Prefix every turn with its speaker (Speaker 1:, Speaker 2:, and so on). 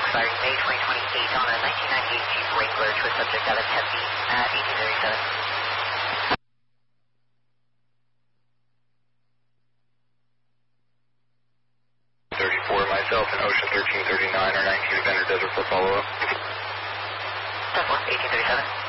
Speaker 1: expiring May 2028 on a 1998 Jeep Wrangler to a subject out of Tempe at 1837.
Speaker 2: 34, myself and Ocean 1339 or 19 Vendor Desert for follow-up.
Speaker 1: 10-4, 1837.